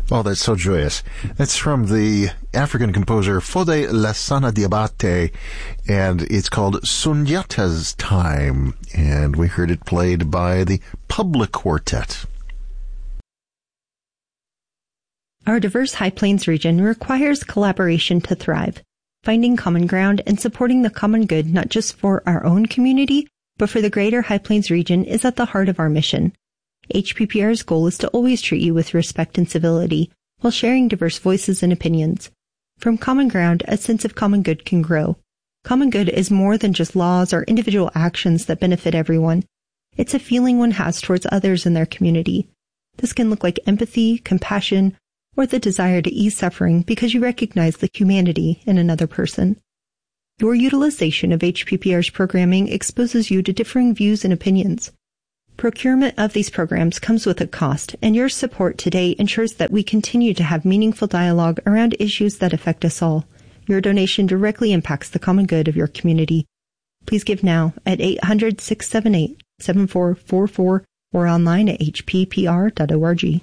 Oh, that's so joyous. That's from the African composer Fode Lassana Diabate, and it's called Sundiata's Time, and we heard it played by the Public Quartet. Our diverse High Plains region requires collaboration to thrive. Finding common ground and supporting the common good not just for our own community, but for the greater High Plains region is at the heart of our mission. HPPR's goal is to always treat you with respect and civility while sharing diverse voices and opinions. From common ground, a sense of common good can grow. Common good is more than just laws or individual actions that benefit everyone. It's a feeling one has towards others in their community. This can look like empathy, compassion, or the desire to ease suffering because you recognize the humanity in another person. Your utilization of HPPR's programming exposes you to differing views and opinions. Procurement of these programs comes with a cost, and your support today ensures that we continue to have meaningful dialogue around issues that affect us all. Your donation directly impacts the common good of your community. Please give now at 800-678-7444 or online at hppr.org.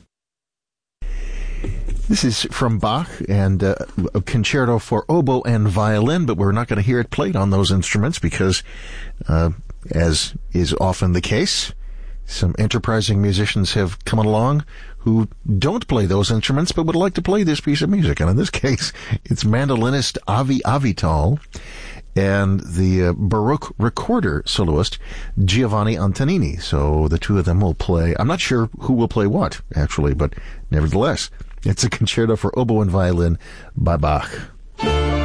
This is from Bach and a concerto for oboe and violin, but we're not going to hear it played on those instruments because, as is often the case, some enterprising musicians have come along who don't play those instruments but would like to play this piece of music. And in this case, it's mandolinist Avi Avital and the Baroque recorder soloist Giovanni Antonini. So the two of them will play. I'm not sure who will play what, actually, but nevertheless, it's a concerto for oboe and violin by Bach.